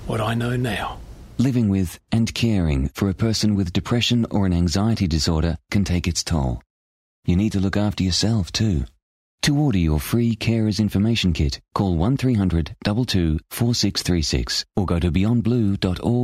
what I know now. Living with and caring for a person with depression or an anxiety disorder can take its toll. You need to look after yourself too. To order your free Carers Information Kit, call 1300 22 4636 or go to beyondblue.org.